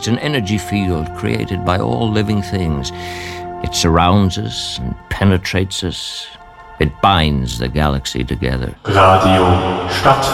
It's an energy field created by all living things. It surrounds us and penetrates us. It binds the galaxy together. Radio Stadt.